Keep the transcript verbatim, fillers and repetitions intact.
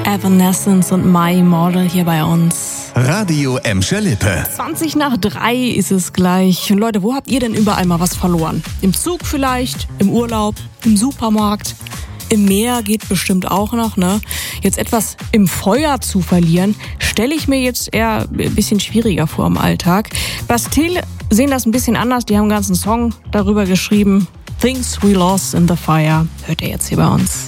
Evanescence und My Immortal hier bei uns. Radio Emscher Lippe. zwanzig nach drei ist es gleich. Und Leute, wo habt ihr denn überall mal was verloren? Im Zug vielleicht, im Urlaub, im Supermarkt, im Meer geht bestimmt auch noch, ne? Jetzt etwas im Feuer zu verlieren, stelle ich mir jetzt eher ein bisschen schwieriger vor im Alltag. Bastille sehen das ein bisschen anders. Die haben einen ganzen Song darüber geschrieben. Things We Lost in the Fire. Hört ihr jetzt hier bei uns.